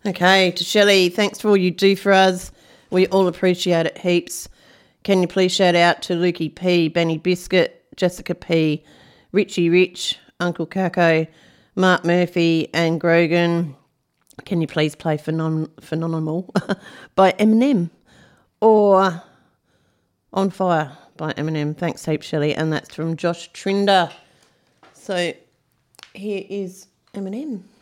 Okay, to Shelley, thanks for all you do for us. We all appreciate it heaps. Can you please shout out to Lukey P, Benny Biscuit, Jessica P, Richie Rich, Uncle Kako, Mark Murphy and Grogan. Can you please play Phenomenal by Eminem or On Fire by Eminem? Thanks heaps, Shelley. And that's from Josh Trinder. So here is Eminem.